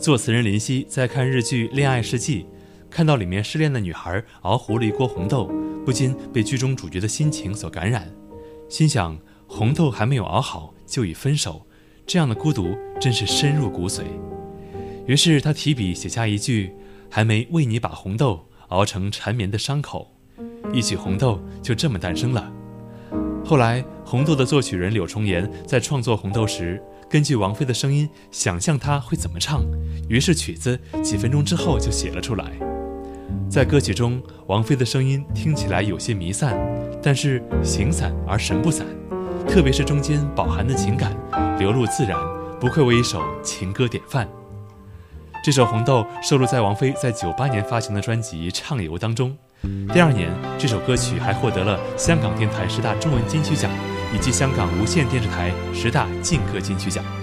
作词人林夕在看日剧《恋爱世纪》，看到里面失恋的女孩熬糊了一锅红豆，不禁被剧中主角的心情所感染，心想红豆还没有熬好就已分手，这样的孤独真是深入骨髓。于是他提笔写下一句：还没为你把红豆熬成缠绵的伤口，一曲红豆就这么诞生了。后来红豆的作曲人柳重言在创作红豆时，根据王菲的声音想象她会怎么唱，于是曲子几分钟之后就写了出来。在歌曲中，王菲的声音听起来有些弥散，但是形散而神不散，特别是中间饱含的情感流露自然，不愧为一首情歌典范。这首红豆收录在王菲在98年发行的专辑《畅游》当中。第2年，这首歌曲还获得了香港电台10大中文金曲奖以及香港无线电视台10大劲歌金曲奖。